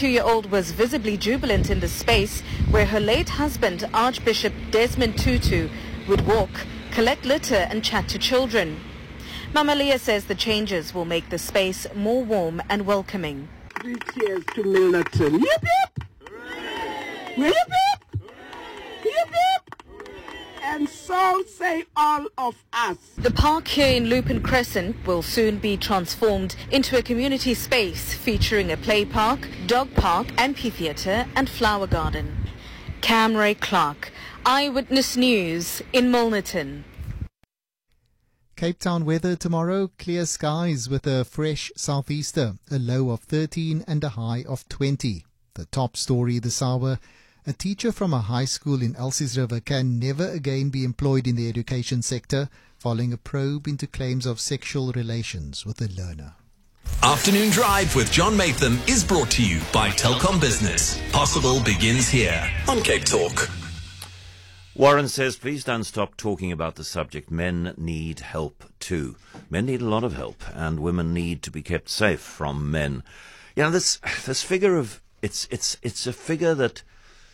72-year-old was visibly jubilant in the space where her late husband, Archbishop Desmond Tutu, would walk, collect litter and chat to children. Mama Leah says the changes will make the space more warm and welcoming. 3 cheers to Milnerton. Yip yip! Hooray! Yip yip! Yip yip! And so say all of us. The park here in Lupin Crescent will soon be transformed into a community space featuring a play park, dog park, amphitheatre and flower garden. Camray Clark, Eyewitness News in Milnerton. Cape Town weather tomorrow, clear skies with a fresh southeaster, a low of 13 and a high of 20. The top story this hour, a teacher from a high school in Elsies River can never again be employed in the education sector following a probe into claims of sexual relations with a learner. Afternoon Drive with John Matham is brought to you by Telkom Business. Possible begins here on Cape Talk. Warren says, please don't stop talking about the subject. Men need help too. Men need a lot of help, and women need to be kept safe from men. You know, this figure of, it's a figure that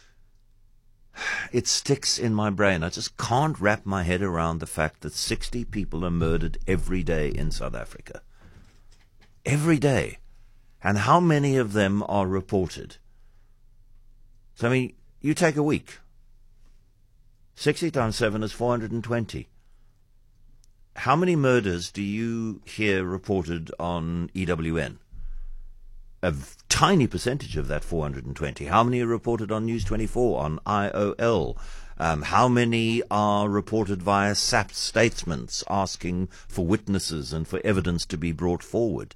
it sticks in my brain. I just can't wrap my head around the fact that 60 people are murdered every day in South Africa. Every day. And how many of them are reported? So, I mean, you take a week. 60 times 7 is 420. How many murders do you hear reported on EWN? A tiny percentage of that 420. How many are reported on News 24, on IOL? How many are reported via SAP statements asking for witnesses and for evidence to be brought forward?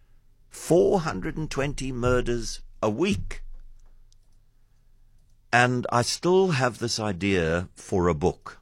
420 murders a week. And I still have this idea for a book.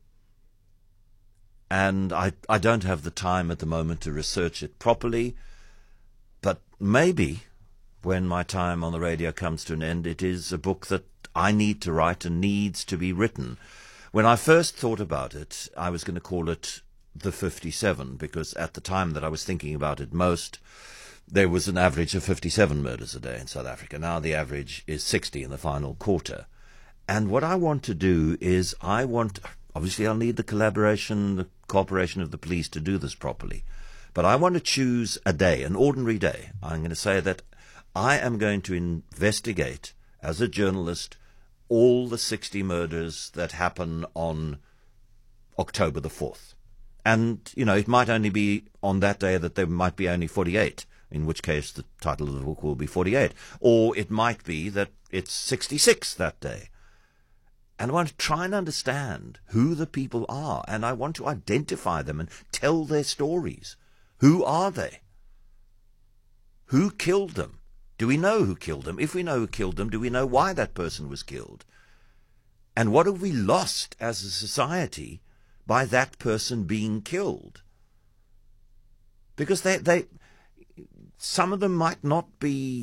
And I don't have the time at the moment to research it properly. But maybe when my time on the radio comes to an end, it is a book that I need to write and needs to be written. When I first thought about it, I was going to call it The 57, because at the time that I was thinking about it most, there was an average of 57 murders a day in South Africa. Now the average is 60 in the final quarter. And what I want to do is obviously I'll need the collaboration, the cooperation of the police to do this properly. But I want to choose a day, an ordinary day. I'm going to say that I am going to investigate, as a journalist, all the 60 murders that happen on October the 4th. And, you know, it might only be on that day that there might be only 48. In which case the title of the book will be 48. Or it might be that it's 66 that day. And I want to try and understand who the people are, and I want to identify them and tell their stories. Who are they? Who killed them? Do we know who killed them? If we know who killed them, do we know why that person was killed? And what have we lost as a society by that person being killed? Because some of them might not be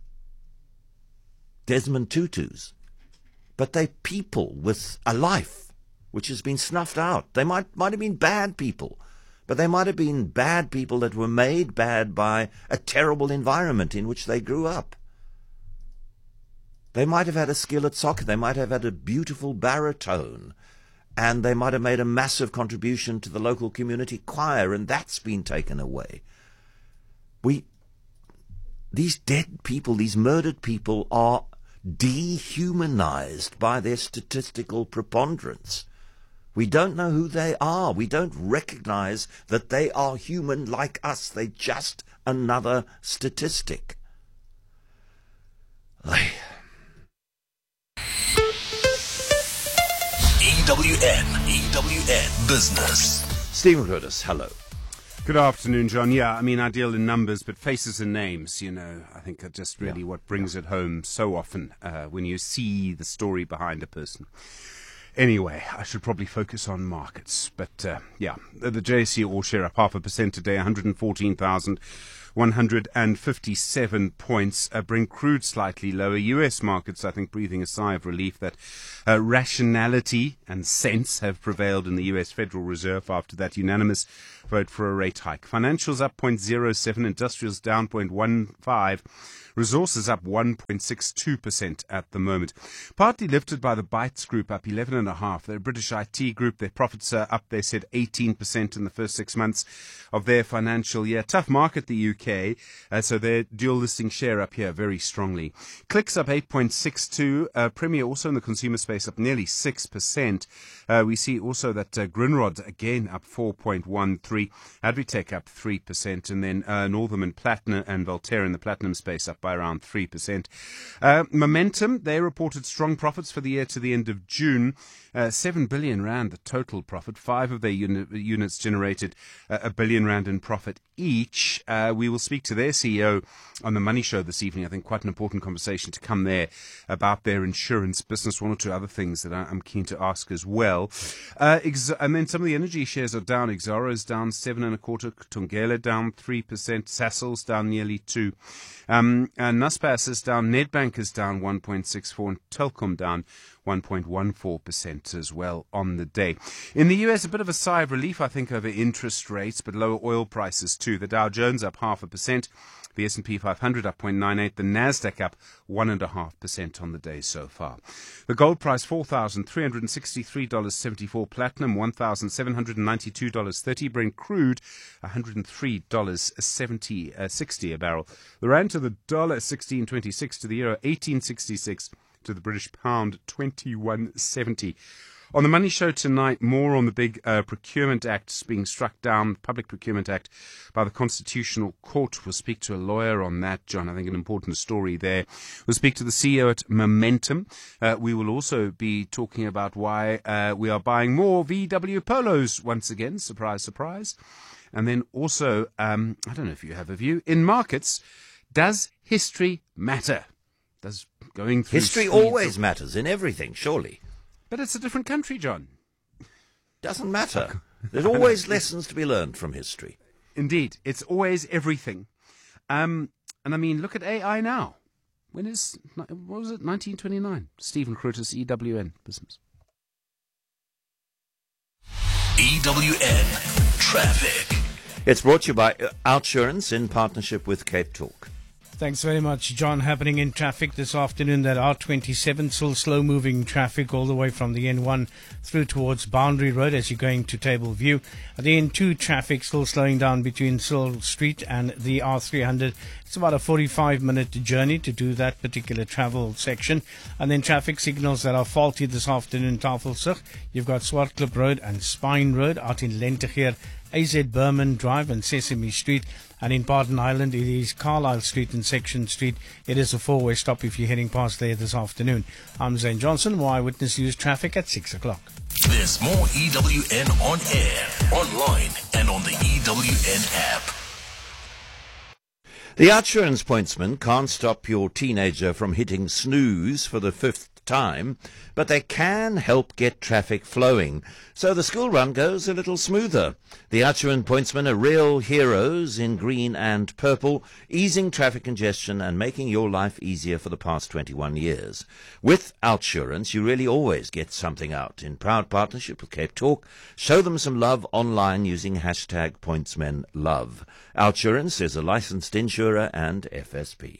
Desmond Tutus, but they're people with a life which has been snuffed out. They might have been bad people, but they might have been bad people that were made bad by a terrible environment in which they grew up. They might have had a skill at soccer. They might have had a beautiful baritone, and they might have made a massive contribution to the local community choir, and that's been taken away. These dead people, these murdered people, are dehumanized by their statistical preponderance. We don't know who they are. We don't recognize that they are human like us. They're just another statistic. EWN Business. Stephen Curtis, hello. Good afternoon, John. Yeah, I mean, I deal in numbers, but faces and names, you know, I think are just really what brings it home so often when you see the story behind a person. Anyway, I should probably focus on markets. But, the JSE all share up 0.5% today, 114,000. 157 points. Bring crude slightly lower. U.S. markets, I think, breathing a sigh of relief that rationality and sense have prevailed in the U.S. Federal Reserve after that unanimous vote for a rate hike. Financials up 0.07, industrials down 0.15. Resources up 1.62% at the moment. Partly lifted by the Bytes Group, up 11.5%. They're a British IT group. Their profits are up, they said, 18% in the first 6 months of their financial year. Tough market, the UK. So their dual listing share up here very strongly. Clicks up 8.62%. Premier also in the consumer space up nearly 6%. We see also that Grindrod again up 4.13%. Advitech up 3%. And then Northam and Platinum and Voltaire in the platinum space up by around 3%. Momentum, they reported strong profits for the year to the end of June. 7 billion rand, the total profit. 5 of their units generated R1 billion in profit each. We will speak to their CEO on the Money Show this evening. I think quite an important conversation to come there about their insurance business. One or two other things that I'm keen to ask as well. And then some of the energy shares are down. Exxaro is down 7.25%. Tungela down 3%. Sasol's down nearly 2%. And Naspers is down. Nedbank is down 1.64%. And Telkom down 1.14% as well on the day. In the US, a bit of a sigh of relief, I think, over interest rates, but lower oil prices too. The Dow Jones up 0.5%. The S&P 500 up 0.98%. The Nasdaq up 1.5% on the day so far. The gold price $4,363.74. Platinum $1,792.30. Brent crude $103.60 a barrel. The rand to the dollar 16.26, to the euro 18.66, to the British pound 21.70. On the Money Show tonight, more on the big Procurement Act being struck down, Public Procurement Act, by the Constitutional Court. We'll speak to a lawyer on that, John. I think an important story there. We'll speak to the CEO at Momentum. We will also be talking about why we are buying more VW Polos once again. Surprise, surprise. And then also, I don't know if you have a view, in markets, does history matter? Does going through history always matters in everything, surely. But it's a different country, John. Doesn't matter. There's always lessons to be learned from history. Indeed. It's always everything. And I mean, look at AI now. What was it, 1929? Stephen Krutis, EWN Business. EWN Traffic. It's brought to you by Outsurance in partnership with Cape Talk. Thanks very much, John. Happening in traffic this afternoon, that R27, still slow-moving traffic all the way from the N1 through towards Boundary Road as you're going to Table View. The N2 traffic still slowing down between Searle Street and the R300. It's about a 45-minute journey to do that particular travel section. And then traffic signals that are faulty this afternoon, Tafelsig. You've got Swartklip Road and Spine Road out in Lentegeur, AZ Berman Drive and Sesame Street. And in Barton Island, it is Carlisle Street and Section Street. It is a four-way stop if you're heading past there this afternoon. I'm Zane Johnson, Eyewitness News Traffic at 6 o'clock. There's more EWN on air, online, and on the EWN app. The Outsurance pointsman can't stop your teenager from hitting snooze for the 5th time, but they can help get traffic flowing, so the school run goes a little smoother. The Outsurance pointsmen are real heroes in green and purple, easing traffic congestion and making your life easier for the past 21 years. With Outsurance, you really always get something out. In proud partnership with Cape Talk, show them some love online using hashtag PointsmenLove. Outsurance is a licensed insurer and FSP.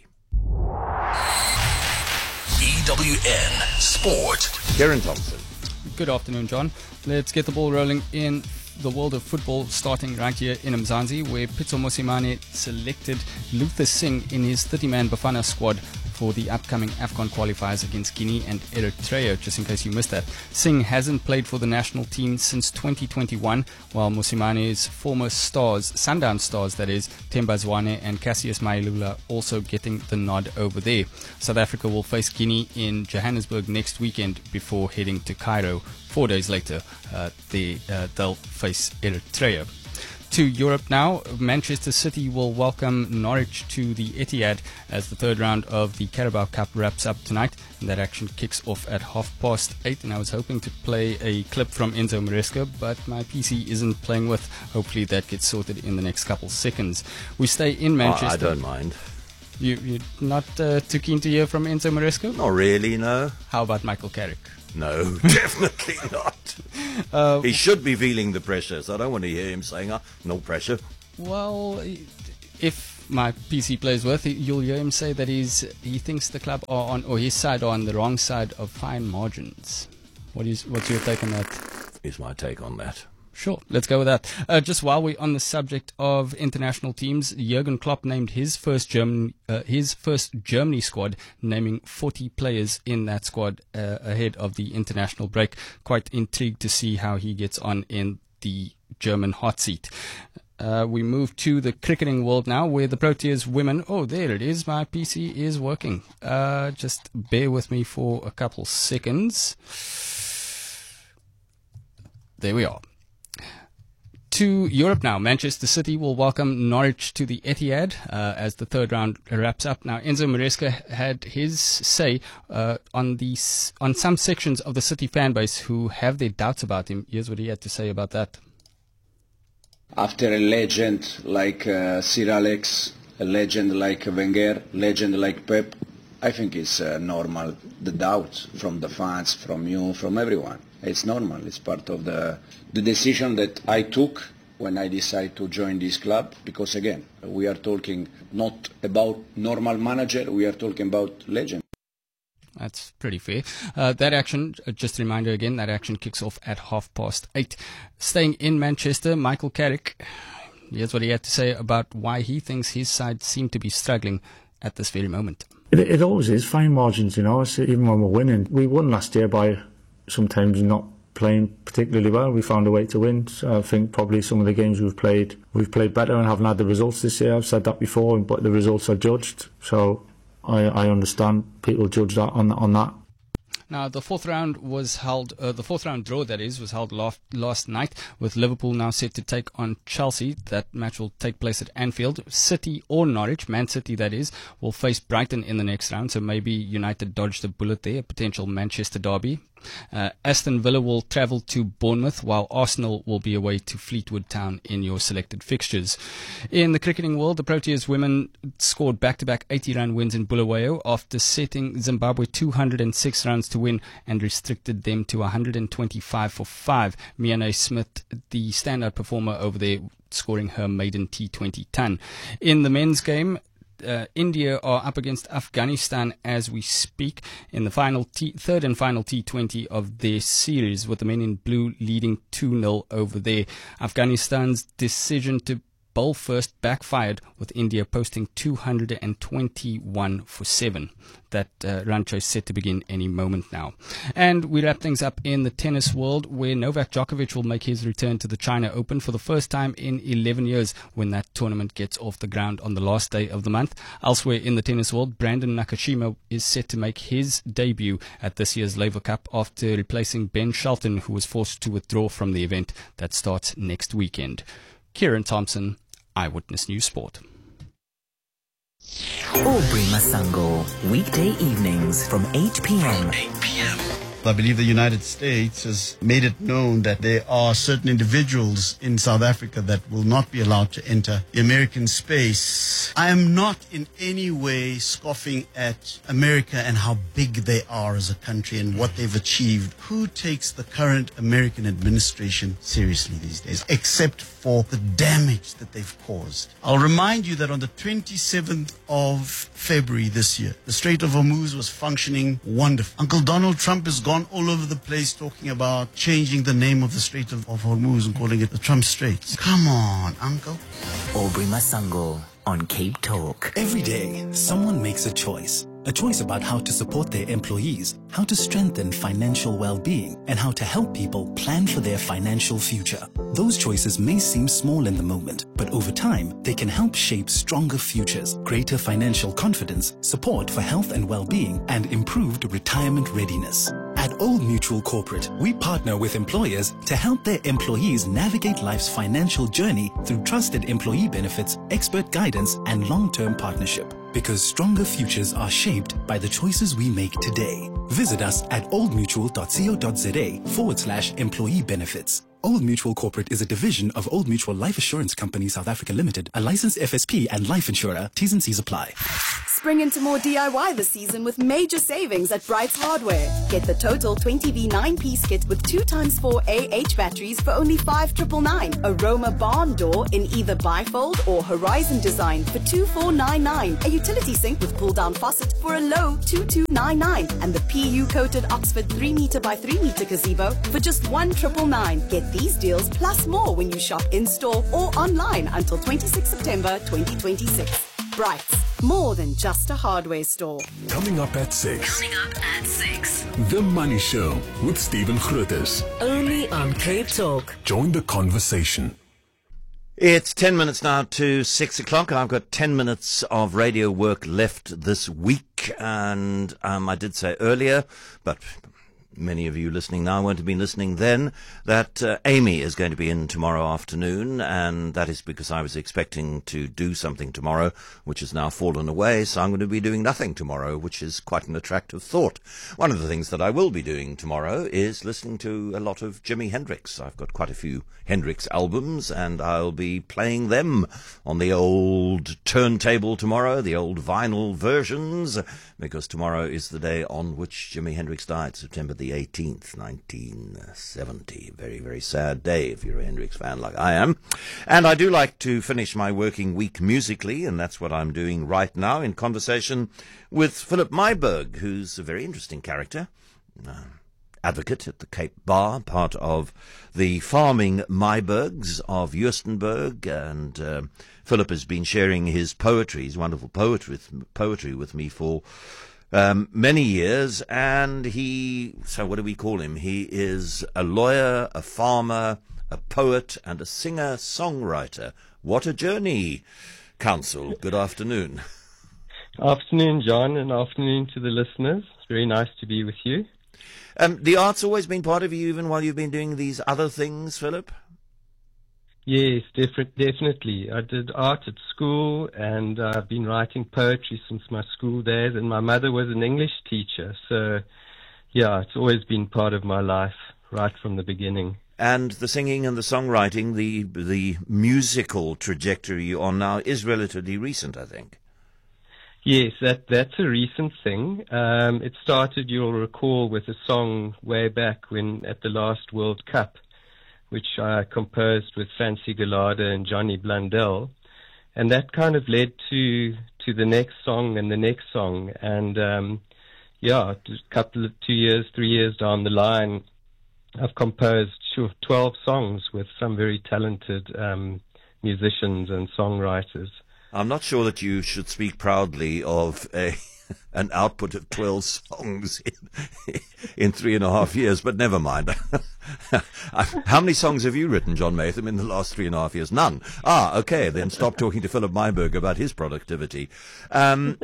EWN Sport. Kieran Thompson. Good afternoon, John. Let's get the ball rolling in the world of football, starting right here in Mzansi, where Pitso Mosimane selected Luther Singh in his 30-man Bafana squad for the upcoming AFCON qualifiers against Guinea and Eritrea, just in case you missed that. Singh hasn't played for the national team since 2021, while Mosimane's former stars, Sundown stars that is, Themba Zwane and Cassius Mailula, also getting the nod over there. South Africa will face Guinea in Johannesburg next weekend before heading to Cairo. 4 days later, they'll face Eritrea. To Europe now, Manchester City will welcome Norwich to the Etihad as the third round of the Carabao Cup wraps up tonight. And that action kicks off at 8:30. And I was hoping to play a clip from Enzo Maresca, but my PC isn't playing with. Hopefully that gets sorted in the next couple seconds. We stay in Manchester. I don't mind. You're not too keen to hear from Enzo Maresca? Not really, no. How about Michael Carrick? No, definitely not. He should be feeling the pressure, so I don't want to hear him saying, no pressure. Well, if my PC plays with, you'll hear him say that he thinks the club are on, or his side are on the wrong side of fine margins. What's your take on that? Is my take on that. Sure, let's go with that. Just while we're on the subject of international teams, Jurgen Klopp named his first Germany squad, naming 40 players in that squad ahead of the international break. Quite intrigued to see how he gets on in the German hot seat. We move to the cricketing world now, where the Proteas women... Oh, there it is. My PC is working. Just bear with me for a couple seconds. There we are. To Europe now, Manchester City will welcome Norwich to the Etihad as the third round wraps up. Now, Enzo Maresca had his say on some sections of the City fan base who have their doubts about him. Here's what he had to say about that. After a legend like Sir Alex, a legend like Wenger, legend like Pep, I think it's normal, the doubt from the fans, from you, from everyone. It's normal. It's part of the decision that I took when I decided to join this club, because again, we are talking not about normal manager, we are talking about legend. That's pretty fair. That action, just a reminder again, that action kicks off at 8:30. Staying in Manchester, Michael Carrick, here's what he had to say about why he thinks his side seem to be struggling at this very moment. It always is fine margins, you know. Even when we're winning, we won last year by sometimes not playing particularly well. We found a way to win. So I think probably some of the games we've played better and haven't had the results this year. I've said that before, but the results are judged. So I understand people judge that on that. Now, the fourth round draw, that is, was held last night, with Liverpool now set to take on Chelsea. That match will take place at Anfield. City or Norwich, Man City that is, will face Brighton in the next round, so maybe United dodged a bullet there, a potential Manchester derby. Aston Villa will travel to Bournemouth, while Arsenal will be away to Fleetwood Town in your selected fixtures. In the cricketing world, the Proteas women scored back-to-back 80-run wins in Bulawayo after setting Zimbabwe 206 runs to win and restricted them to 125 for 5. Miane Smith, the standout performer over there, scoring her maiden T20 ton. In the men's game, India are up against Afghanistan as we speak in the third and final T20 of their series, with the men in blue leading 2-0 over there. Afghanistan's decision to bowl first backfired, with India posting 221 for 7. That run chase set to begin any moment now. And we wrap things up in the tennis world, where Novak Djokovic will make his return to the China Open for the first time in 11 years when that tournament gets off the ground on the last day of the month. Elsewhere in the tennis world, Brandon Nakashima is set to make his debut at this year's Laver Cup after replacing Ben Shelton, who was forced to withdraw from the event that starts next weekend. Kieran Thompson, Eyewitness News Sport. Aubrey Masango, weekday evenings from 8 p.m. I believe the United States has made it known that there are certain individuals in South Africa that will not be allowed to enter the American space. I am not in any way scoffing at America and how big they are as a country and what they've achieved. Who takes the current American administration seriously these days, except for the damage that they've caused? I'll remind you that on the 27th of February this year, the Strait of Hormuz was functioning wonderful. Uncle Donald Trump has gone all over the place talking about changing the name of the Strait of Hormuz and calling it the Trump Straits. Come on, Uncle. Aubrey Masango on Cape Talk. Every day, someone makes a choice. A choice about how to support their employees, how to strengthen financial well-being, and how to help people plan for their financial future. Those choices may seem small in the moment, but over time, they can help shape stronger futures, greater financial confidence, support for health and well-being, and improved retirement readiness. At Old Mutual Corporate, we partner with employers to help their employees navigate life's financial journey through trusted employee benefits, expert guidance, and long-term partnership. Because stronger futures are shaped by the choices we make today. Visit us at oldmutual.co.za/employee benefits. Old Mutual Corporate is a division of Old Mutual Life Assurance Company South Africa Limited, a licensed FSP and life insurer. T's and C's apply. Spring into more DIY this season with major savings at Brights Hardware. Get the total 20V 9-piece kit with 2x4 AH batteries for only 5,999. Aroma barn door in either bifold or horizon design for 2,499. A utility sink with pull-down faucet for a low 2,299. And the PU-coated Oxford 3 by 3 meter gazebo for just 1,999. Get these deals plus more when you shop in-store or online until 26 September 2026. Brights, more than just a hardware store. Coming up at 6. The Money Show with Stephen Grootes. Only on Cape Talk. Join the conversation. It's 10 minutes now to 6 o'clock. I've got 10 minutes of radio work left this week. And I did say earlier, but many of you listening now won't have been listening then, that Amy is going to be in tomorrow afternoon, and that is because I was expecting to do something tomorrow, which has now fallen away, so I'm going to be doing nothing tomorrow, which is quite an attractive thought. One of the things that I will be doing tomorrow is listening to a lot of Jimi Hendrix. I've got quite a few Hendrix albums, and I'll be playing them on the old turntable tomorrow, the old vinyl versions, because tomorrow is the day on which Jimi Hendrix died, September the 18th, 1970. Very, very sad day if you're a Hendrix fan like I am. And I do like to finish my working week musically, and that's what I'm doing right now in conversation with Philip Myburgh, who's a very interesting character. Advocate at the Cape Bar, part of the farming Myburghs of Joostenburg, and Philip has been sharing his poetry, his wonderful poetry with me for many years, and so what do we call him? He is a lawyer, a farmer, a poet, and a singer-songwriter. What a journey, Counsel. Good afternoon. Afternoon, John, and afternoon to the listeners. It's very nice to be with you. The art's always been part of you, even while you've been doing these other things, Philip? Yes, definitely. I did art at school, and I've been writing poetry since my school days, and my mother was an English teacher, so yeah, it's always been part of my life right from the beginning. And the singing and the songwriting, the musical trajectory you're on now is relatively recent, I think. Yes, that's a recent thing. It started, you'll recall, with a song way back when at the last World Cup, which I composed with Fancy Gallardo and Johnny Blundell, and that kind of led to the next song and the next song, and 2 years, 3 years down the line, I've composed 12 songs with some very talented musicians and songwriters. I'm not sure that you should speak proudly of an output of 12 songs in 3.5 years, but never mind. How many songs have you written, John Maytham, in the last 3.5 years? None. Okay, then stop talking to Philip Myburgh about his productivity. And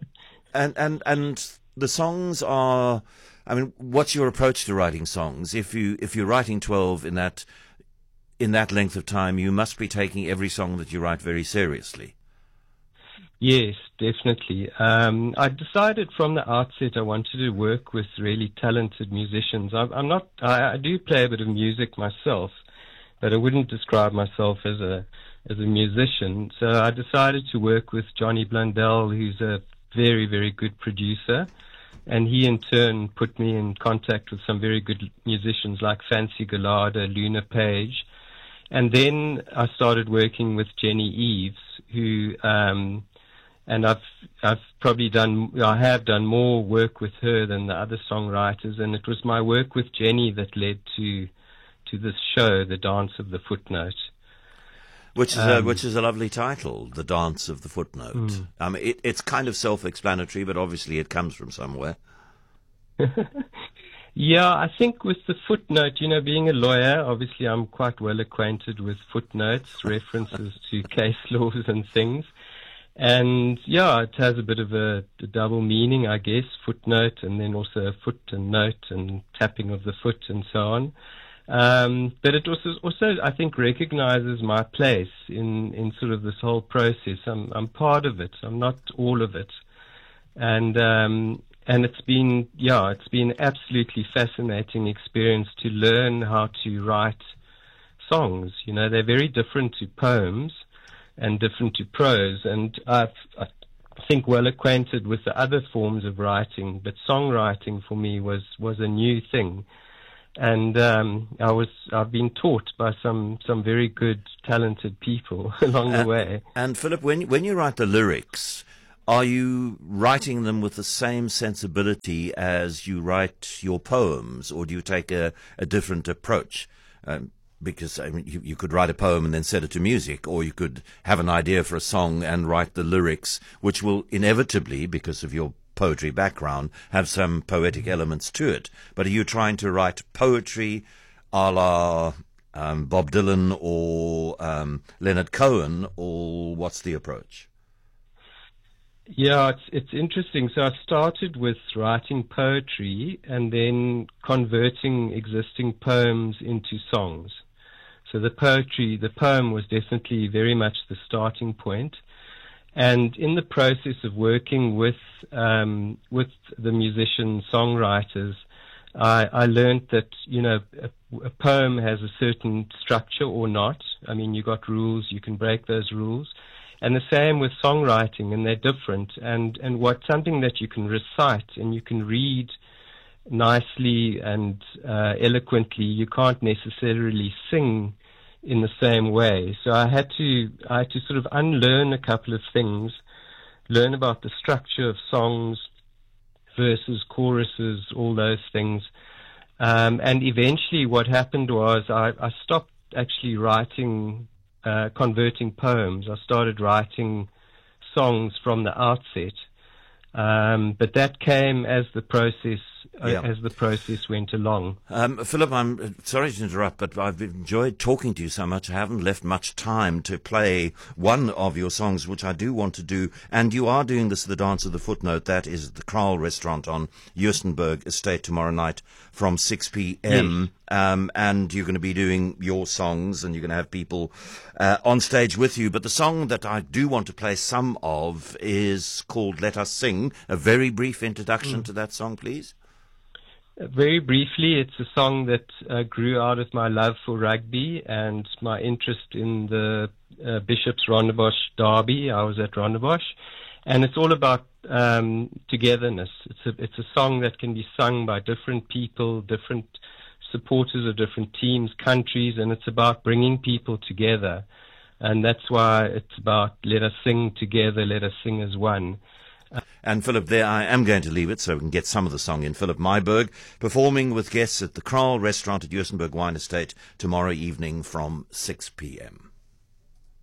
the songs are, I mean, what's your approach to writing songs? If you're writing 12 in that length of time, you must be taking every song that you write very seriously. Yes, definitely. I decided from the outset I wanted to work with really talented musicians. I do play a bit of music myself, but I wouldn't describe myself as a musician. So I decided to work with Johnny Blundell, who's a very, very good producer, and he in turn put me in contact with some very good musicians like Fancy Gallardo, Luna Page, and then I started working with Jenny Eves, who and I have done more work with her than the other songwriters, and it was my work with Jenny that led to this show, The Dance of the Footnote. Which is a lovely title, The Dance of the Footnote. I mean, it's kind of self-explanatory, but obviously it comes from somewhere. Yeah, I think with the footnote, being a lawyer, obviously I'm quite well acquainted with footnotes, references to case laws and things. And yeah, it has a bit of a double meaning, I guess, footnote, and then also a foot and note and tapping of the foot and so on. But it also, I think, recognizes my place in sort of this whole process. I'm part of it. I'm not all of it. And it's been absolutely fascinating experience to learn how to write songs. You know, they're very different to poems and different to prose, and I think well acquainted with the other forms of writing, but songwriting for me was a new thing. And I've been taught by some very good, talented people along the way. And Philip, when you write the lyrics, are you writing them with the same sensibility as you write your poems, or do you take a different approach? Because I mean, you could write a poem and then set it to music, or you could have an idea for a song and write the lyrics, which will inevitably, because of your poetry background, have some poetic elements to it. But are you trying to write poetry a la Bob Dylan or Leonard Cohen, or what's the approach? Yeah, it's interesting. So I started with writing poetry and then converting existing poems into songs. So the poem was definitely very much the starting point. And in the process of working with the musicians, songwriters, I learned that, you know, a poem has a certain structure or not. I mean, you got rules, you can break those rules. And the same with songwriting, and they're different. And what's something that you can recite and you can read nicely and eloquently, you can't necessarily sing in the same way. So I had to sort of unlearn a couple of things, learn about the structure of songs, verses, choruses, all those things. And eventually what happened was I stopped actually writing, converting poems. I started writing songs from the outset. But that came as the process went along. Philip, I'm sorry to interrupt, but I've enjoyed talking to you so much. I haven't left much time to play one of your songs, which I do want to do. And you are doing this, The Dance of the Footnote. That is at the Kraal Restaurant on Joostenburg Estate tomorrow night from 6 p.m. Yes. And you're going to be doing your songs, and you're going to have people on stage with you. But the song that I do want to play some of is called Let Us Sing. A very brief introduction to that song, please. Very briefly, it's a song that grew out of my love for rugby and my interest in the Bishop's Rondebosch derby. I was at Rondebosch, and it's all about togetherness. It's a song that can be sung by different people, different supporters of different teams, countries, and it's about bringing people together. And that's why it's about let us sing together, let us sing as one. And Philip, there I am going to leave it so we can get some of the song in. Philip Myburgh performing with guests at the Kraal Restaurant at Joostenburg Wine Estate tomorrow evening from 6 p.m.